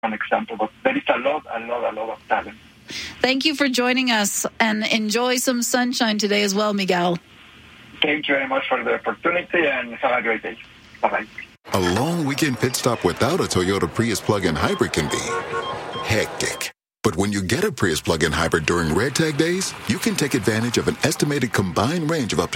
an example. But there is a lot of talent. Thank you for joining us, and enjoy some sunshine today as well, Miguel. Thank you very much for the opportunity, and have a great day. Bye-bye. A long weekend pit stop without a Toyota Prius plug-in hybrid can be hectic. But when you get a Prius plug-in hybrid during Red Tag days, you can take advantage of an estimated combined range of up to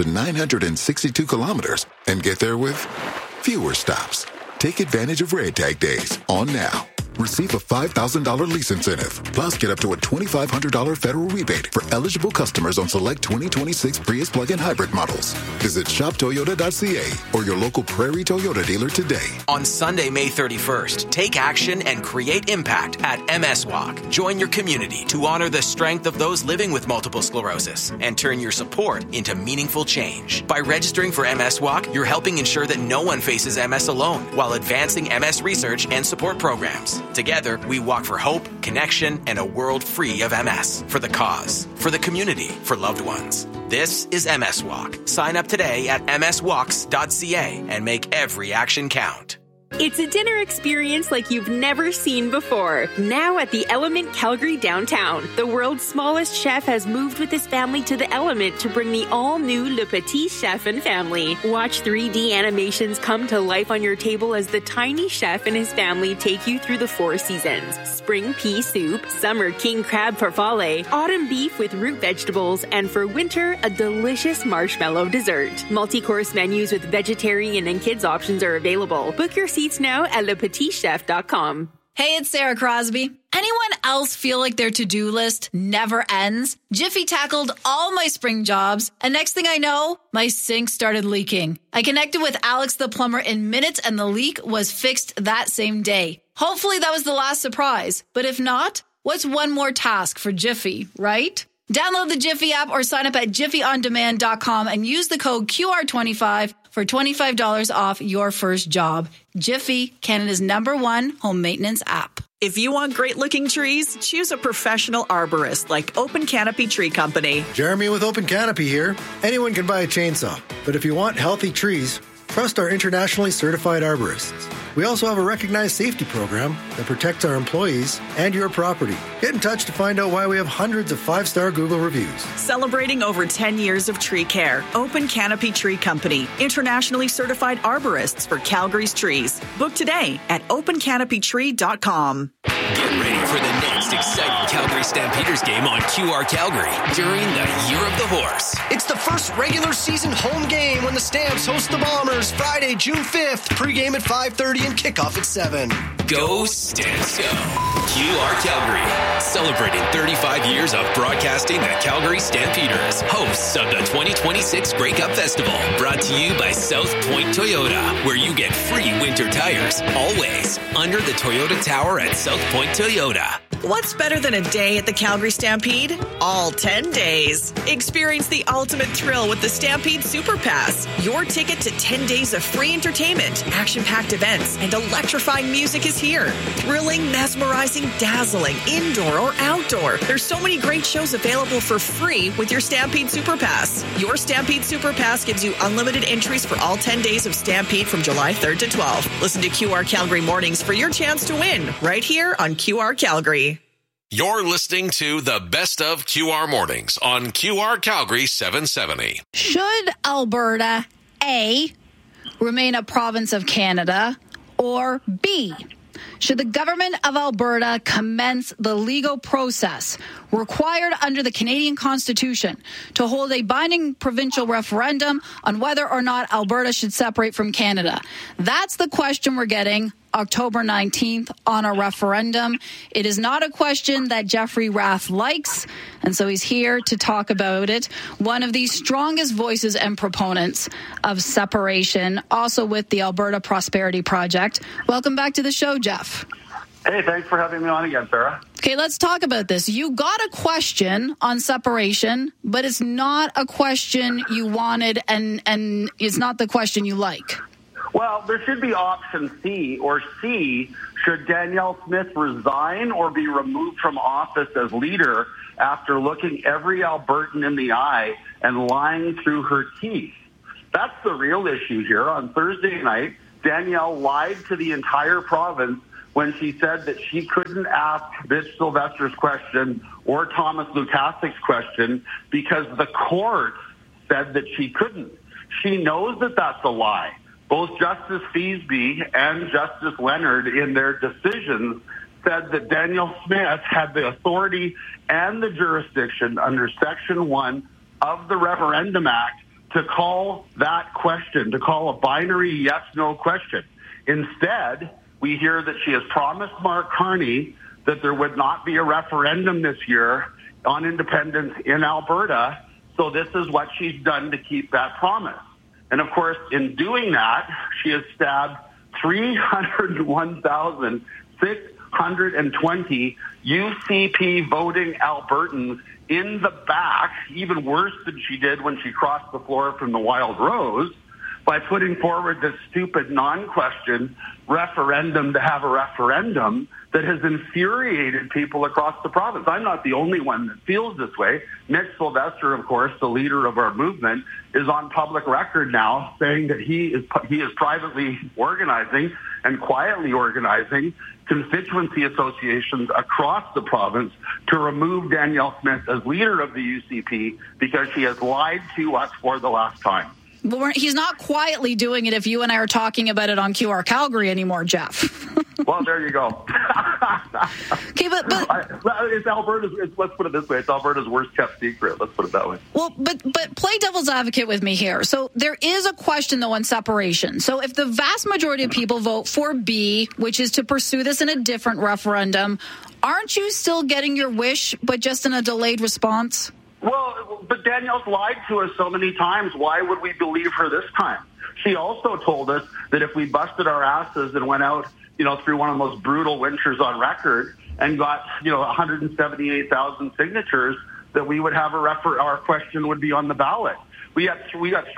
962 kilometers and get there with fewer stops. Take advantage of Red Tag days on now. Receive a $5,000 lease incentive, plus get up to a $2,500 federal rebate for eligible customers on select 2026 Prius plug-in hybrid models. Visit shoptoyota.ca or your local Prairie Toyota dealer today. On Sunday, May 31st, take action and create impact at MS Walk. Join your community to honor the strength of those living with multiple sclerosis and turn your support into meaningful change. By registering for MS Walk, you're helping ensure that no one faces MS alone while advancing MS research and support programs. Together, we walk for hope, connection, and a world free of MS. For the cause, for the community, for loved ones. This is MS Walk. Sign up today at mswalks.ca and make every action count. It's a dinner experience like you've never seen before. Now at the Element Calgary downtown, the world's smallest chef has moved with his family to the Element to bring the all-new Le Petit Chef and family. Watch 3D animations come to life on your table as the tiny chef and his family take you through the 4 seasons. Spring pea soup, summer king crab farfalle, autumn beef with root vegetables, and for winter, a delicious marshmallow dessert. Multi-course menus with vegetarian and kids options are available. Book your seats now at lepetitchef.com. Hey, it's Sarah Crosby. Anyone else feel like their to-do list never ends? Jiffy tackled all my spring jobs, and next thing I know, my sink started leaking. I connected with Alex the plumber in minutes, and the leak was fixed that same day. Hopefully that was the last surprise, but if not, what's one more task for Jiffy, right? Download the Jiffy app or sign up at jiffyondemand.com and use the code QR25 for $25 off your first job. Jiffy, Canada's #1 home maintenance app. If you want great-looking trees, choose a professional arborist like Open Canopy Tree Company. Jeremy with Open Canopy here. Anyone can buy a chainsaw, but if you want healthy trees, trust our internationally certified arborists. We also have a recognized safety program that protects our employees and your property. Get in touch to find out why we have hundreds of 5-star Google reviews. Celebrating over 10 years of tree care, Open Canopy Tree Company, internationally certified arborists for Calgary's trees. Book today at opencanopytree.com. Get ready for the next exciting Calgary Stampeders game on QR Calgary during the Year of the Horse. It's the first regular season home game when the Stamps host the Bombers Friday, June 5th. Pregame at 5:30 and kickoff at 7. Go Stamps Go! QR Calgary, celebrating 35 years of broadcasting the Calgary Stampeders, hosts of the 2026 Grey Cup Festival, brought to you by South Point Toyota, where you get free winter tires, always, under the Toyota Tower at South Point Toyota. What's better than a day at the Calgary Stampede? All 10 days. Experience the ultimate thrill with the Stampede Super Pass. Your ticket to 10 days of free entertainment, action-packed events, and electrifying music is here. Thrilling, mesmerizing, dazzling, indoor or outdoor. There's so many great shows available for free with your Stampede Super Pass. Your Stampede Super Pass gives you unlimited entries for all 10 days of Stampede from July 3rd to 12th. Listen to QR Calgary Mornings for your chance to win right here on QR Calgary. You're listening to the best of QR Mornings on QR Calgary 770. Should Alberta, A, remain a province of Canada, or B, should the government of Alberta commence the legal process required under the Canadian Constitution to hold a binding provincial referendum on whether or not Alberta should separate from Canada? That's the question we're getting October 19th on a referendum. It is not a question that Jeffrey Rath likes, and so he's here to talk about it. One of the strongest voices and proponents of separation, also with the Alberta Prosperity Project. Welcome back to the show, Jeff. Hey, thanks for having me on again, Sarah. Okay, let's talk about this. You got a question on separation, but it's not a question you wanted, and it's not the question you like. Well, there should be option C or C. Should Danielle Smith resign or be removed from office as leader after looking every Albertan in the eye and lying through her teeth? That's the real issue here. On Thursday night, Danielle lied to the entire province when she said that she couldn't ask Mitch Sylvester's question or Thomas Lukasik's question because the court said that she couldn't. She knows that that's a lie. Both Justice Feasby and Justice Leonard in their decisions said that Danielle Smith had the authority and the jurisdiction under Section 1 of the Referendum Act to call that question, to call a binary yes-no question. Instead, we hear that she has promised Mark Carney that there would not be a referendum this year on independence in Alberta, so this is what she's done to keep that promise. And of course, in doing that, she has stabbed 301,620 UCP voting Albertans in the back, even worse than she did when she crossed the floor from the Wild Rose, by putting forward this stupid non-question referendum to have a referendum that has infuriated people across the province. I'm not the only one that feels this way. Mitch Sylvester, of course, the leader of our movement, is on public record now saying that he is privately organizing and quietly organizing constituency associations across the province to remove Danielle Smith as leader of the UCP because she has lied to us for the last time. But he's not quietly doing it if you and I are talking about it on QR Calgary anymore, Jeff. Well, there you go. Okay, but it's Alberta's. Let's put it this way: it's Alberta's worst kept secret. Let's put it that way. Well, but play devil's advocate with me here. So there is a question though on separation. So if the vast majority of people vote for B, which is to pursue this in a different referendum, aren't you still getting your wish, but just in a delayed response? Well, but Danielle's lied to us so many times. Why would we believe her this time? She also told us that if we busted our asses and went out, through one of the most brutal winters on record and got, 178,000 signatures, that we would have our question would be on the ballot. We got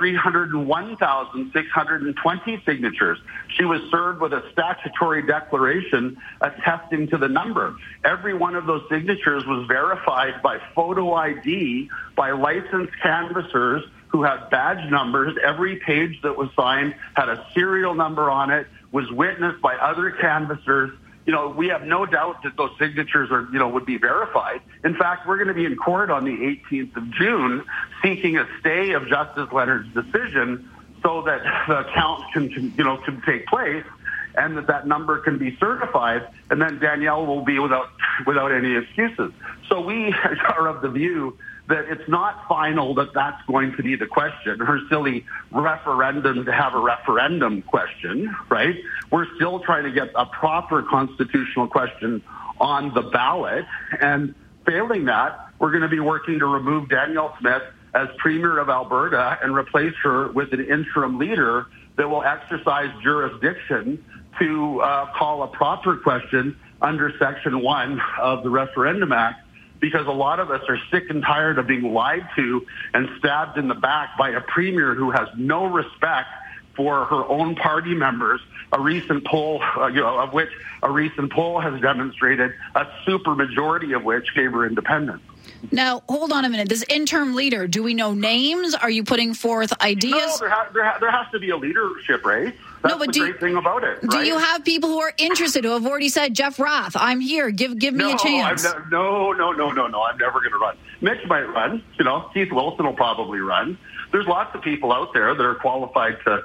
301,620 signatures. She was served with a statutory declaration attesting to the number. Every one of those signatures was verified by photo ID by licensed canvassers who had badge numbers. Every page that was signed had a serial number on it, was witnessed by other canvassers. We have no doubt that those signatures would be verified. In fact, we're going to be in court on the 18th of June seeking a stay of Justice Leonard's decision so that the count can take place and that number can be certified, and then Danielle will be without any excuses. So we are of the view that it's not final that that's going to be the question, her silly referendum to have a referendum question, right? We're still trying to get a proper constitutional question on the ballot, and failing that, we're going to be working to remove Danielle Smith as Premier of Alberta and replace her with an interim leader that will exercise jurisdiction to call a proper question under Section 1 of the Referendum Act, because a lot of us are sick and tired of being lied to and stabbed in the back by a premier who has no respect for her own party members. A recent poll, of which a recent poll has demonstrated a supermajority of which gave her independence. Now, hold on a minute. This interim leader, do we know names? Are you putting forth ideas? No, there has to be a leadership race. That's the great thing about it. Do you have people who are interested, who have already said, Jeff Rath, I'm here, give me a chance? No. I'm never going to run. Mitch might run. Keith Wilson will probably run. There's lots of people out there that are qualified to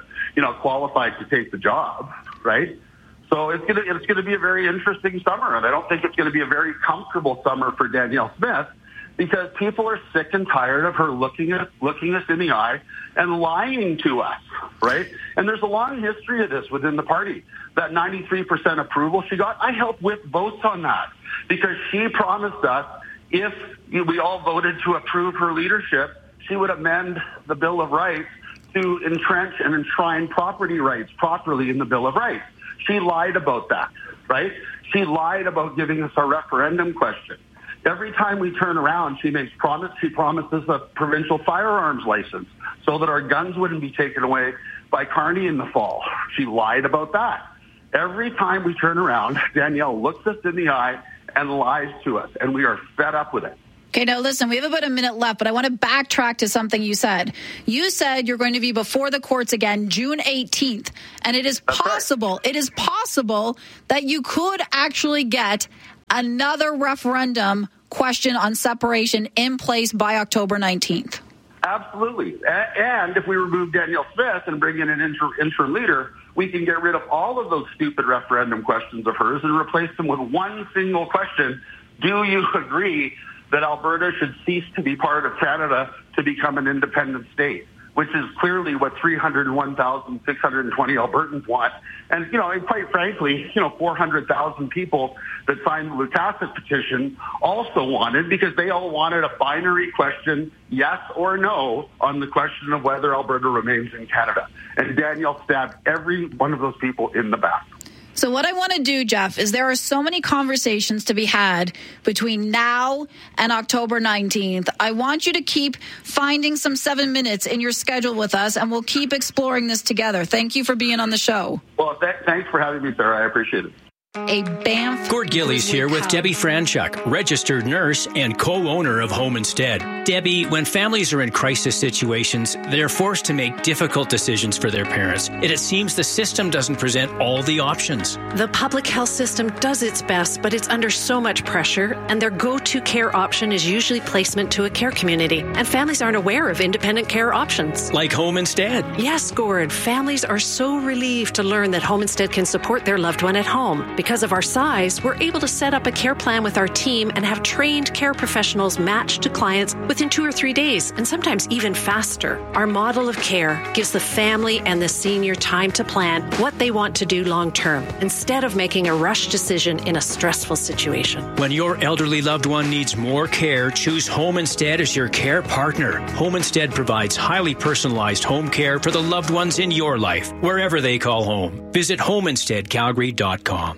take the job, right? So it's going to be a very interesting summer, and I don't think it's going to be a very comfortable summer for Danielle Smith, because people are sick and tired of her looking us in the eye and lying to us, right? And there's a long history of this within the party. That 93% approval she got, I helped whip votes on that, because she promised us if we all voted to approve her leadership, she would amend the Bill of Rights to entrench and enshrine property rights properly in the Bill of Rights. She lied about that, right? She lied about giving us a referendum question. Every time we turn around, she promises a provincial firearms license so that our guns wouldn't be taken away by Carney in the fall. She lied about that. Every time we turn around, Danielle looks us in the eye and lies to us, and we are fed up with it. Okay, now listen, we have about a minute left, but I want to backtrack to something you said. You said you're going to be before the courts again June 18th, and it is possible, that you could actually get another referendum question on separation in place by October 19th. Absolutely. And if we remove Danielle Smith and bring in an interim leader, we can get rid of all of those stupid referendum questions of hers and replace them with one single question. Do you agree that Alberta should cease to be part of Canada to become an independent state, which is clearly what 301,620 Albertans want. And, and quite frankly, 400,000 people that signed the Lutasik petition also wanted, because they all wanted a binary question, yes or no, on the question of whether Alberta remains in Canada. And Danielle stabbed every one of those people in the back. So what I want to do, Jeff, is there are so many conversations to be had between now and October 19th. I want you to keep finding some 7 minutes in your schedule with us, and we'll keep exploring this together. Thank you for being on the show. Well, thanks for having me, Sarah. I appreciate it. A Banff. Gord Gillies here with Debbie Franchuk, registered nurse and co-owner of Home Instead. Debbie, when families are in crisis situations, they're forced to make difficult decisions for their parents. And it seems the system doesn't present all the options. The public health system does its best, but it's under so much pressure, and their go-to care option is usually placement to a care community. And families aren't aware of independent care options. Like Home Instead. Yes, Gord. Families are so relieved to learn that Home Instead can support their loved one at home. Because of our size, we're able to set up a care plan with our team and have trained care professionals matched to clients within 2 or 3 days, and sometimes even faster. Our model of care gives the family and the senior time to plan what they want to do long term, instead of making a rush decision in a stressful situation. When your elderly loved one needs more care, choose Home Instead as your care partner. Home Instead provides highly personalized home care for the loved ones in your life, wherever they call home. Visit homeinsteadcalgary.com.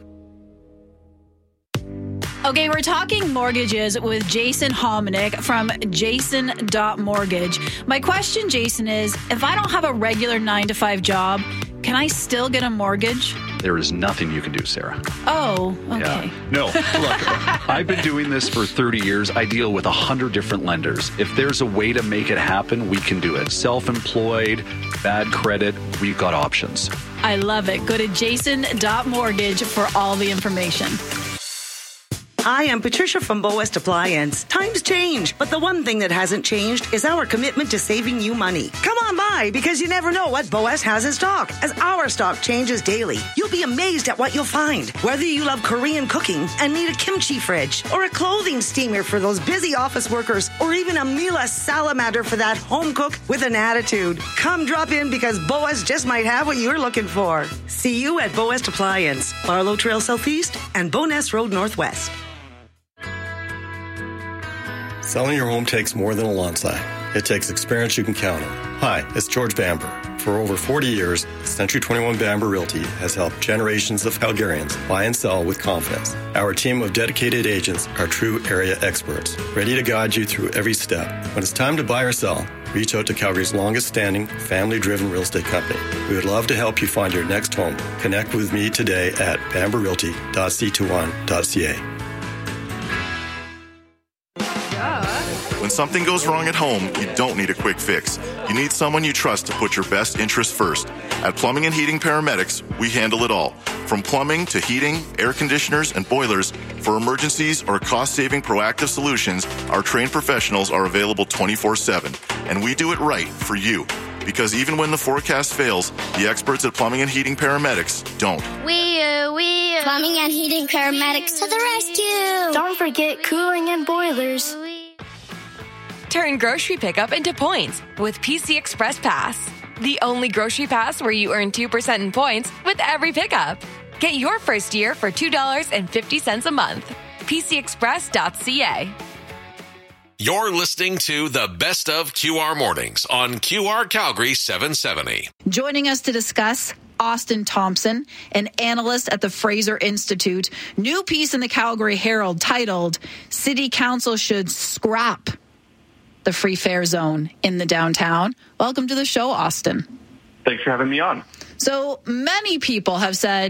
Okay, we're talking mortgages with Jason Hominick from jason.mortgage. My question, Jason, is if I don't have a regular 9-to-5 job, can I still get a mortgage? There is nothing you can do, Sarah. Oh, okay. Yeah. No, look, I've been doing this for 30 years. I deal with 100 different lenders. If there's a way to make it happen, we can do it. Self-employed, bad credit, we've got options. I love it. Go to jason.mortgage for all the information. Hi, I'm Patricia from Bow West Appliance. Times change, but the one thing that hasn't changed is our commitment to saving you money. Come on by, because you never know what Bow West has in stock, as our stock changes daily. You'll be amazed at what you'll find. Whether you love Korean cooking and need a kimchi fridge, or a clothing steamer for those busy office workers, or even a Miele salamander for that home cook with an attitude. Come drop in, because Bow West just might have what you're looking for. See you at Bow West Appliance, Barlow Trail Southeast and Bowness Road Northwest. Selling your home takes more than a lawn sign. It takes experience you can count on. Hi, it's George Bamber. For over 40 years, Century 21 Bamber Realty has helped generations of Calgarians buy and sell with confidence. Our team of dedicated agents are true area experts, ready to guide you through every step. When it's time to buy or sell, reach out to Calgary's longest-standing, family-driven real estate company. We would love to help you find your next home. Connect with me today at bamberrealty.c21.ca. When something goes wrong at home, you don't need a quick fix. You need someone you trust to put your best interests first. At Plumbing and Heating Paramedics, we handle it all. From plumbing to heating, air conditioners, and boilers, for emergencies or cost-saving proactive solutions, our trained professionals are available 24/7. And we do it right for you. Because even when the forecast fails, the experts at Plumbing and Heating Paramedics don't. We Plumbing and Heating Paramedics to the rescue. Don't forget cooling and boilers. Turn grocery pickup into points with PC Express Pass. The only grocery pass where you earn 2% in points with every pickup. Get your first year for $2.50 a month. PCExpress.ca. You're listening to the Best of QR Mornings on QR Calgary 770. Joining us to discuss, Austin Thompson, an analyst at the Fraser Institute. New piece in the Calgary Herald titled, City Council Should Scrap the Free Fare Zone in the downtown. Welcome to the show, Austin. Thanks for having me on. So many people have said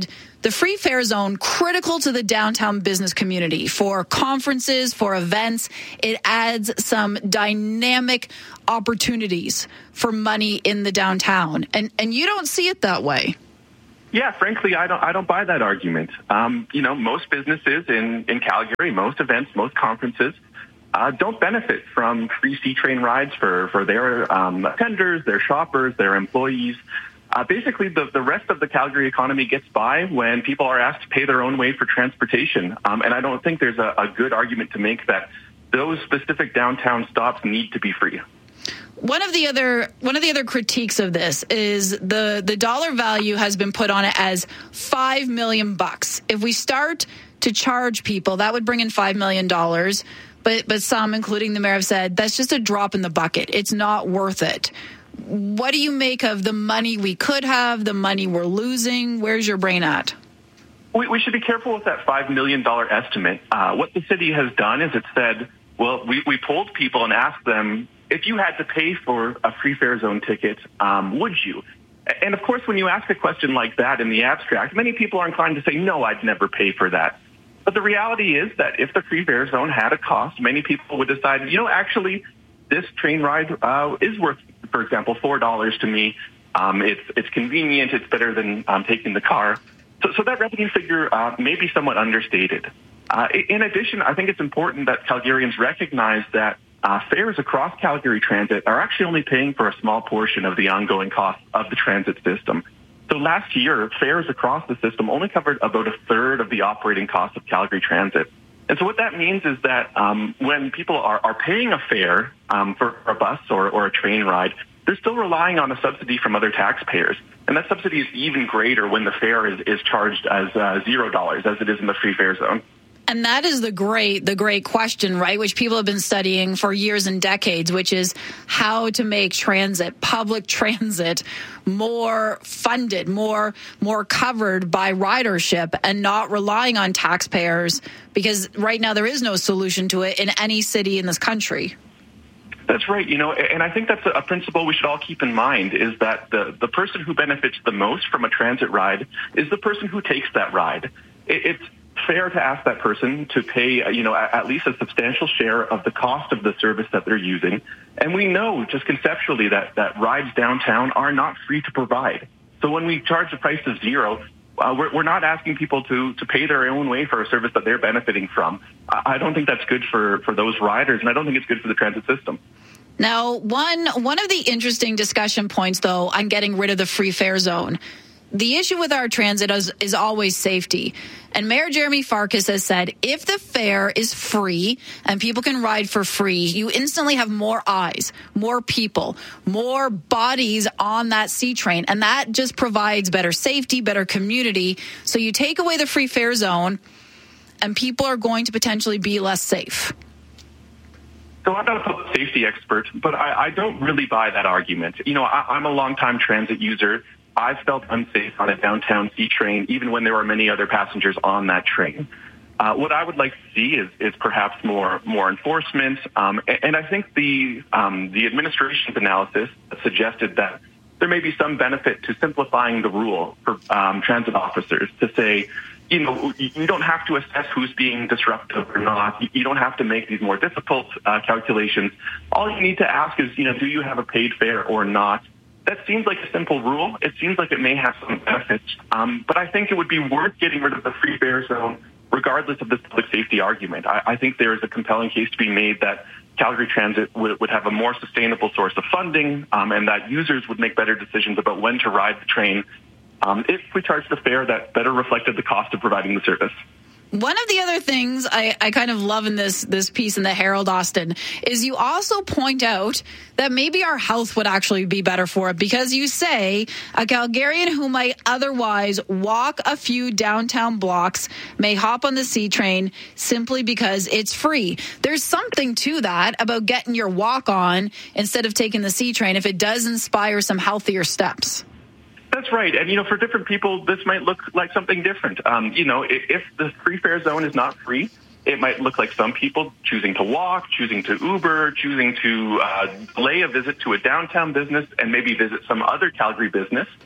the free fare zone critical to the downtown business community for conferences, for events. It adds some dynamic opportunities for money in the downtown. And you don't see it that way. Yeah, frankly, I don't buy that argument. Most businesses in Calgary, most events, most conferences don't benefit from free C-Train rides for their attenders, their shoppers, their employees. Basically, the rest of the Calgary economy gets by when people are asked to pay their own way for transportation. And I don't think there's a good argument to make that those specific downtown stops need to be free. One of the other critiques of this is the dollar value has been put on it as $5 million. If we start to charge people, that would bring in $5 million. But some, including the mayor, have said that's just a drop in the bucket. It's not worth it. What do you make of the money we could have, the money we're losing? Where's your brain at? We should be careful with that $5 million estimate. What the city has done is it said, well, we polled people and asked them, if you had to pay for a free fare zone ticket, would you? And of course, when you ask a question like that in the abstract, many people are inclined to say, no, I'd never pay for that. But the reality is that if the free fare zone had a cost, many people would decide, actually, this train ride is worth, for example, $4 to me. It's convenient. It's better than taking the car. So that revenue figure may be somewhat understated. In addition, I think it's important that Calgarians recognize that fares across Calgary Transit are actually only paying for a small portion of the ongoing cost of the transit system. So last year, fares across the system only covered about a third of the operating cost of Calgary Transit. And so what that means is that when people are paying a fare for a bus or a train ride, they're still relying on a subsidy from other taxpayers. And that subsidy is even greater when the fare is charged as $0, as it is in the free fare zone. And that is the great question, right, which people have been studying for years and decades, which is how to make transit, public transit, more funded, more covered by ridership and not relying on taxpayers, because right now there is no solution to it in any city in this country. That's right. And I think that's a principle we should all keep in mind, is that the person who benefits the most from a transit ride is the person who takes that ride. It's fair to ask that person to pay, at least a substantial share of the cost of the service that they're using. And we know just conceptually that rides downtown are not free to provide. So when we charge a price of $0, we're not asking people to pay their own way for a service that they're benefiting from. I don't think that's good for those riders, and I don't think it's good for the transit system. Now, one of the interesting discussion points, though, on getting rid of the free fare zone, the issue with our transit is always safety. And Mayor Jeremy Farkas has said, if the fare is free and people can ride for free, you instantly have more eyes, more people, more bodies on that C-Train. And that just provides better safety, better community. So you take away the free fare zone and people are going to potentially be less safe. So I'm not a public safety expert, but I don't really buy that argument. I'm a longtime transit user. I've felt unsafe on a downtown C-Train, even when there were many other passengers on that train. What I would like to see is perhaps more enforcement. And I think the administration's analysis suggested that there may be some benefit to simplifying the rule for transit officers to say, you don't have to assess who's being disruptive or not. You don't have to make these more difficult calculations. All you need to ask is, do you have a paid fare or not? That seems like a simple rule. It seems like it may have some benefits. But I think it would be worth getting rid of the free fare zone, regardless of this public safety argument. I think there is a compelling case to be made that Calgary Transit would have a more sustainable source of funding, and that users would make better decisions about when to ride the train if we charged a fare that better reflected the cost of providing the service. One of the other things I kind of love in this piece in the Herald, Austin, is you also point out that maybe our health would actually be better for it, because you say a Calgarian who might otherwise walk a few downtown blocks may hop on the C-Train simply because it's free. There's something to that about getting your walk on instead of taking the C-Train if it does inspire some healthier steps. That's right. And, for different people, this might look like something different. If the free fare zone is not free, it might look like some people choosing to walk, choosing to Uber, choosing to delay a visit to a downtown business and maybe visit some other Calgary business.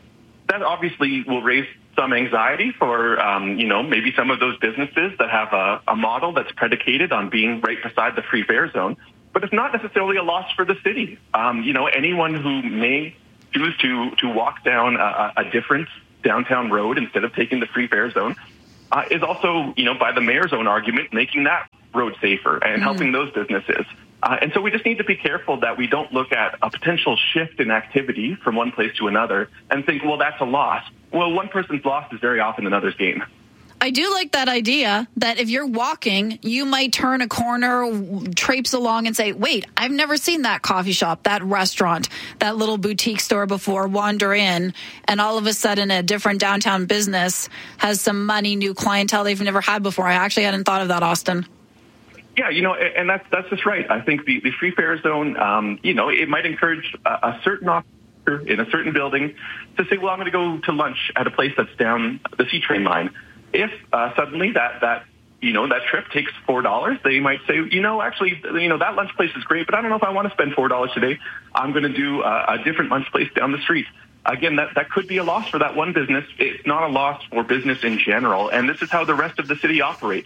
that obviously will raise some anxiety for, maybe some of those businesses that have a model that's predicated on being right beside the free fare zone. But it's not necessarily a loss for the city. Anyone who may choose to walk down a different downtown road instead of taking the free fare zone is also, by the mayor's own argument, making that road safer and helping those businesses. And so we just need to be careful that we don't look at a potential shift in activity from one place to another and think, well, that's a loss. Well, one person's loss is very often another's gain. I do like that idea that if you're walking, you might turn a corner, traipse along and say, wait, I've never seen that coffee shop, that restaurant, that little boutique store before, wander in, and all of a sudden a different downtown business has some money, new clientele they've never had before. I actually hadn't thought of that, Austin. Yeah, and that's just right. I think the free fare zone, it might encourage a certain officer in a certain building to say, well, I'm going to go to lunch at a place that's down the C-train line. If suddenly that trip takes $4, they might say, that lunch place is great, but I don't know if I want to spend $4 today. I'm going to do a different lunch place down the street. Again, that could be a loss for that one business. It's not a loss for business in general, and this is how the rest of the city operates.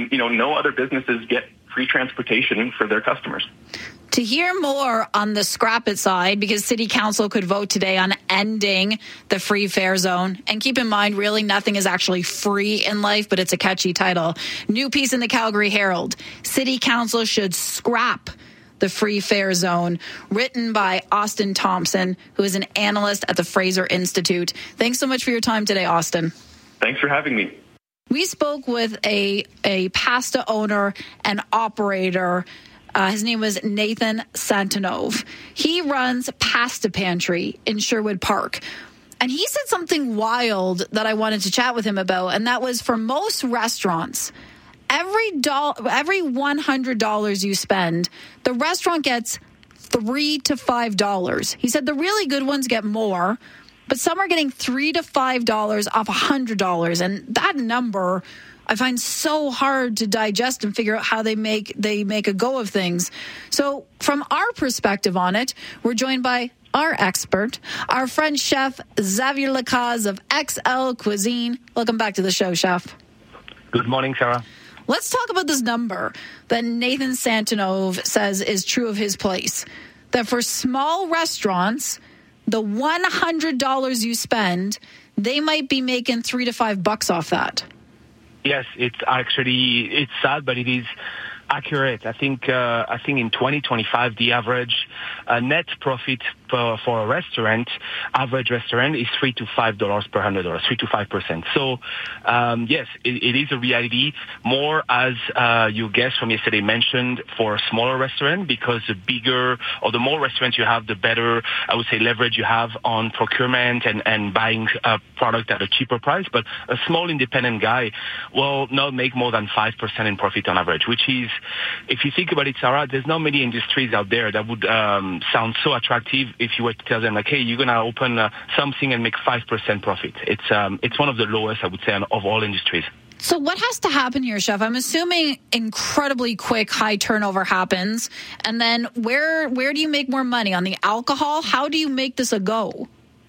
No other businesses get free transportation for their customers. To hear more on the Scrap It side, because City Council could vote today on ending the free fare zone. And keep in mind, really nothing is actually free in life, but it's a catchy title. New piece in the Calgary Herald. City Council should scrap the free fare zone, written by Austin Thompson, who is an analyst at the Fraser Institute. Thanks so much for your time today, Austin. Thanks for having me. We spoke with a pasta owner and operator. His name was Nathan Santanov. He runs Pasta Pantry in Sherwood Park. And he said something wild that I wanted to chat with him about, and that was for most restaurants, every $100 you spend, the restaurant gets $3 to $5. He said the really good ones get more, but some are getting $3 to $5 off $100. And that number I find so hard to digest and figure out how they make a go of things. So from our perspective on it, we're joined by our expert, our French chef, Xavier Lacaze of XL Cuisine. Welcome back to the show, Chef. Good morning, Sarah. Let's talk about this number that Nathan Santanov says is true of his place. That for small restaurants, the $100 you spend, they might be making $3 to $5 off that. Yes, it's sad, but it is accurate. I think in 2025, the average net profit for a restaurant, average restaurant, is $3 to $5 per $100, 3 to 5%. So, yes, it is a reality. More as you guest from yesterday mentioned for a smaller restaurant, because the bigger or the more restaurants you have, the better, I would say, leverage you have on procurement and buying a product at a cheaper price. But a small independent guy will not make more than 5% in profit on average, which is, if you think about it, Sarah, there's not many industries out there that would sound so attractive if you were to tell them, like, hey, you're going to open something and make 5% profit. It's one of the lowest, I would say, of all industries. So what has to happen here, Chef? I'm assuming incredibly quick, high turnover happens. And then where do you make more money? On the alcohol? How do you make this a go?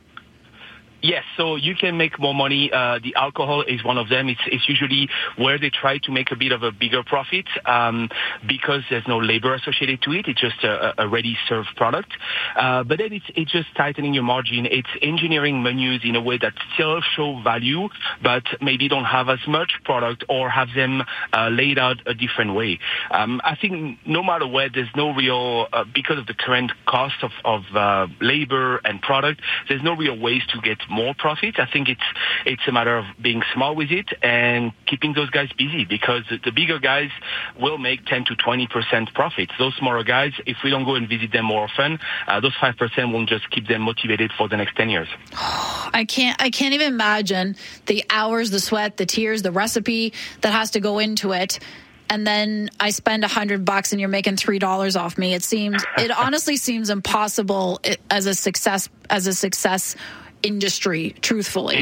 Yes, so you can make more money. The alcohol is one of them. It's usually where they try to make a bit of a bigger profit because there's no labor associated to it. It's just a ready-served product. But then it's just tightening your margin. It's engineering menus in a way that still show value, but maybe don't have as much product or have them laid out a different way. I think no matter where, there's no real, because of the current cost of labor and product, there's no real ways to get more profit. I think it's a matter of being smart with it and keeping those guys busy, because the bigger guys will make 10 to 20% profits. Those smaller guys, if we don't go and visit them more often, those 5% won't just keep them motivated for the next 10 years. I can't even imagine the hours, the sweat, the tears, the recipe that has to go into it. And then I spend $100 and you're making $3 off me. It honestly seems impossible as a success industry, truthfully.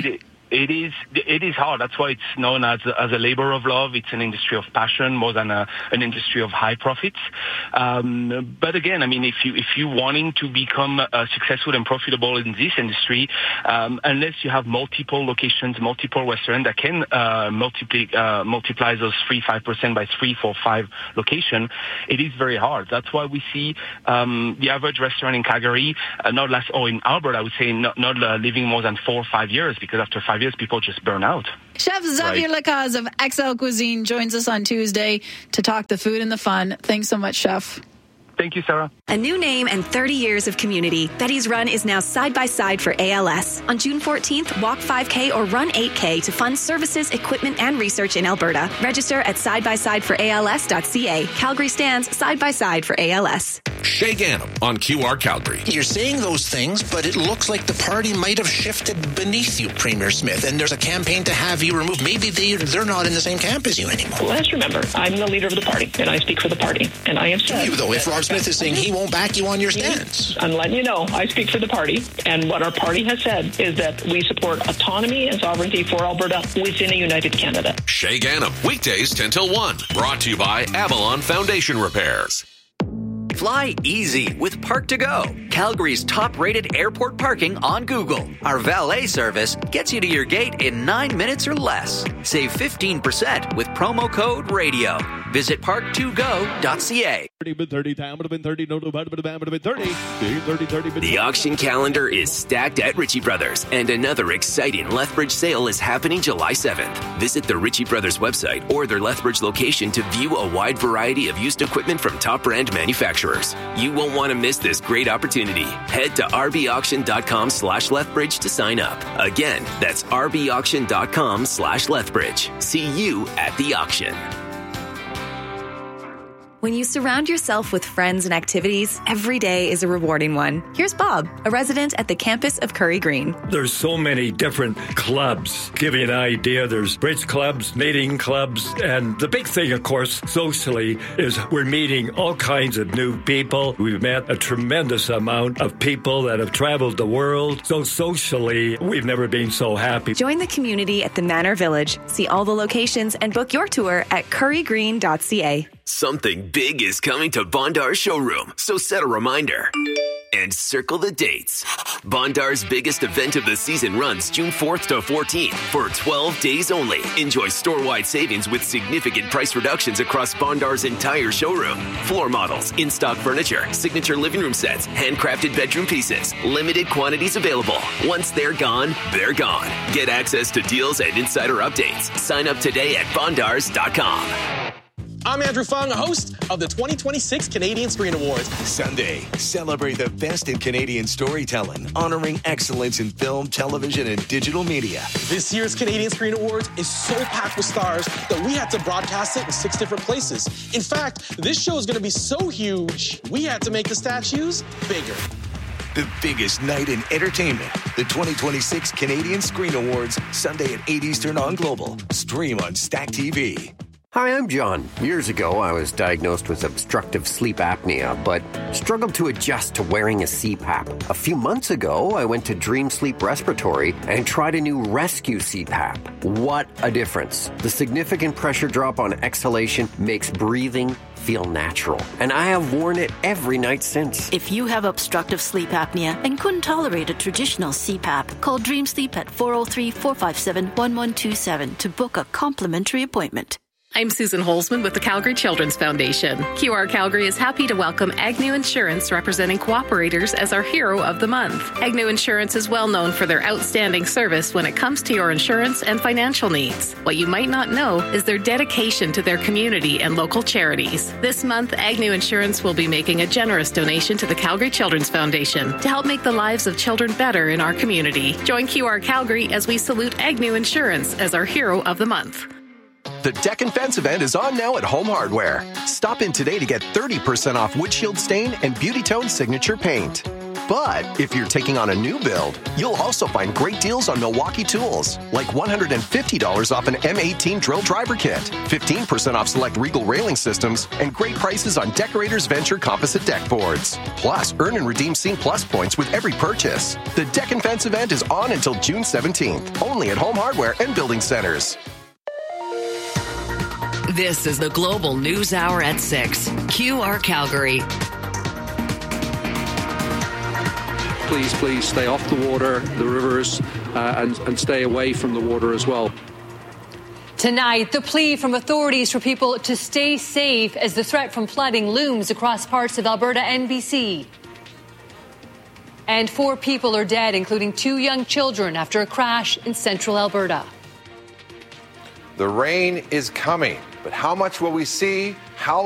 It is hard. That's why it's known as a labor of love. It's an industry of passion more than an industry of high profits. But again, I mean, if you wanting to become successful and profitable in this industry, unless you have multiple locations, multiple restaurants that can multiply those 3-5% by 3, 4, 5 location, it is very hard. That's why we see the average restaurant in Calgary in Alberta, I would say not living more than 4 or 5 years, because after 5 years, people just burn out. Chef Xavier Lacaze of XL Cuisine joins us on Tuesday to talk the food and the fun. Thanks so much, Chef. Thank you, Sarah. A new name and 30 years of community. Betty's Run is now side by side for ALS. On June 14th, walk 5K or run 8K to fund services, equipment, and research in Alberta. Register at sidebysideforals.ca. Calgary stands side by side for ALS. Shay Ganem on QR Calgary. You're saying those things, but it looks like the party might have shifted beneath you, Premier Smith, and there's a campaign to have you removed. Maybe they're not in the same camp as you anymore. Well, let's remember, I'm the leader of the party, and I speak for the party. And I have said... You, though, if Rob Smith is saying he won't back you on your stance. I'm letting you know, I speak for the party, and what our party has said is that we support autonomy and sovereignty for Alberta within a united Canada. Shay Ganem, weekdays 10 till 1. Brought to you by Avalon Foundation Repairs. Fly easy with Park2Go, Calgary's top-rated airport parking on Google. Our valet service gets you to your gate in 9 minutes or less. Save 15% with promo code RADIO. Visit park2go.ca. The auction calendar is stacked at Ritchie Brothers, and another exciting Lethbridge sale is happening July 7th. Visit the Ritchie Brothers website or their Lethbridge location to view a wide variety of used equipment from top brand manufacturers. You won't want to miss this great opportunity. Head to rbauction.com/Lethbridge to sign up. Again, that's rbauction.com/Lethbridge. See you at the auction. When you surround yourself with friends and activities, every day is a rewarding one. Here's Bob, a resident at the campus of Curry Green. There's so many different clubs. Give you an idea, there's bridge clubs, knitting clubs, and the big thing, of course, socially, is we're meeting all kinds of new people. We've met a tremendous amount of people that have traveled the world. So socially, we've never been so happy. Join the community at the Manor Village. See all the locations and book your tour at currygreen.ca. Something big is coming to Bondar's showroom, so set a reminder. And circle the dates. Bondar's biggest event of the season runs June 4th to 14th for 12 days only. Enjoy store-wide savings with significant price reductions across Bondar's entire showroom. Floor models, in-stock furniture, signature living room sets, handcrafted bedroom pieces. Limited quantities available. Once they're gone, they're gone. Get access to deals and insider updates. Sign up today at bondars.com. I'm Andrew Fung, host of the 2026 Canadian Screen Awards. Sunday, celebrate the best in Canadian storytelling, honoring excellence in film, television, and digital media. This year's Canadian Screen Awards is so packed with stars that we had to broadcast it in 6 different places. In fact, this show is going to be so huge, we had to make the statues bigger. The biggest night in entertainment. The 2026 Canadian Screen Awards, Sunday at 8 Eastern on Global. Stream on Stack TV. Hi, I'm John. Years ago, I was diagnosed with obstructive sleep apnea, but struggled to adjust to wearing a CPAP. A few months ago, I went to Dream Sleep Respiratory and tried a new Rescue CPAP. What a difference. The significant pressure drop on exhalation makes breathing feel natural, and I have worn it every night since. If you have obstructive sleep apnea and couldn't tolerate a traditional CPAP, call Dream Sleep at 403-457-1127 to book a complimentary appointment. I'm Susan Holzman with the Calgary Children's Foundation. QR Calgary is happy to welcome Agnew Insurance, representing cooperators, as our Hero of the Month. Agnew Insurance is well known for their outstanding service when it comes to your insurance and financial needs. What you might not know is their dedication to their community and local charities. This month, Agnew Insurance will be making a generous donation to the Calgary Children's Foundation to help make the lives of children better in our community. Join QR Calgary as we salute Agnew Insurance as our Hero of the Month. The Deck and Fence event is on now at Home Hardware. Stop in today to get 30% off windshield stain and Beauty Tone signature paint. But if you're taking on a new build, you'll also find great deals on Milwaukee tools, like $150 off an M18 drill driver kit, 15% off select Regal railing systems, and great prices on Decorators Venture composite deck boards. Plus, earn and redeem Scene Plus points with every purchase. The Deck and Fence event is on until June 17th, only at Home Hardware and Building Centers. This is the Global News Hour at 6. QR Calgary. Please stay off the water, the rivers, and stay away from the water as well. Tonight, the plea from authorities for people to stay safe as the threat from flooding looms across parts of Alberta and BC. And 4 people are dead, including 2 young children, after a crash in central Alberta. The rain is coming, but how much will we see?